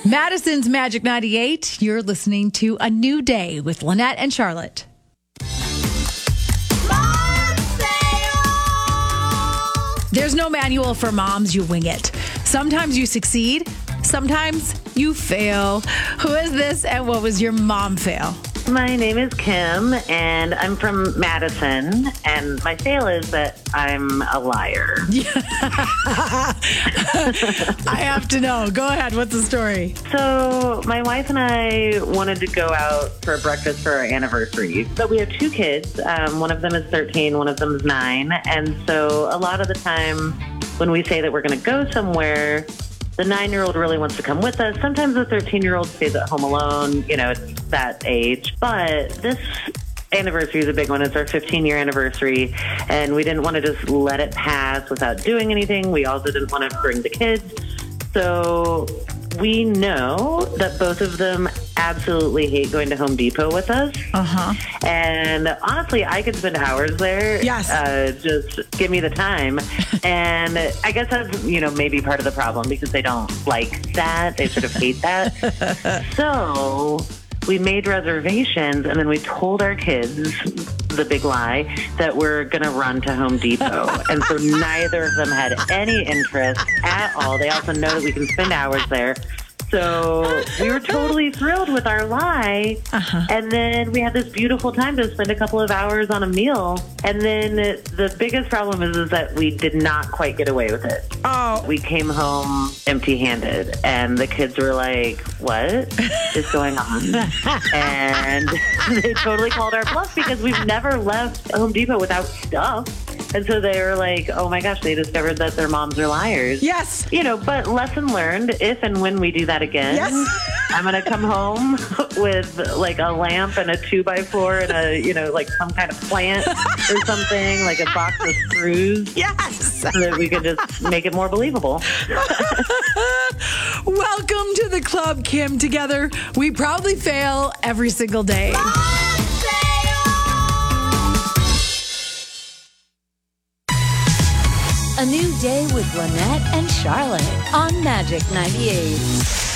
Madison's Magic 98. You're listening to A New Day with Lynette and Charlotte. There's no manual for moms. You wing it. Sometimes you succeed. Sometimes you fail. Who is this and what was your mom fail? My name is Kim, and I'm from Madison, and my fail is that I'm a liar. I have to know. Go ahead. What's the story? So my wife and I wanted to go out for breakfast for our anniversary. But we have two kids. One of them is 13, one of them is 9. And so a lot of the time when we say that we're going to go somewhere, the 9-year-old really wants to come with us. Sometimes the 13-year-old stays at home alone. You know, it's that age. But this anniversary is a big one. It's our 15-year anniversary, and we didn't want to just let it pass without doing anything. We also didn't want to bring the kids. So we know that both of them absolutely hate going to Home Depot with us. And honestly, I could spend hours there. Yes. Just give me the time. And I guess that's, maybe part of the problem because they don't like that. They sort of hate that. So we made reservations, and then we told our kids the big lie that we're going to run to Home Depot. And so neither of them had any interest at all. They also know that we can spend hours there. So we were totally thrilled with our lie. And then we had this beautiful time to spend a couple of hours on a meal. And then the biggest problem is that we did not quite get away with it. Oh. We came home empty-handed, and the kids were like, what is going on? And they totally called our bluff because we've never left Home Depot without stuff. And so they were like, oh my gosh, they discovered that their moms are liars. Yes. But lesson learned, if and when we do that again, Yes. I'm going to come home with like a lamp and a 2x4 and a, some kind of plant or something, like a box of screws. Yes. So that we could just make it more believable. Welcome to the club, Kim. Together, we proudly fail every single day. A New Day with Lynette and Charlotte on Magic 98.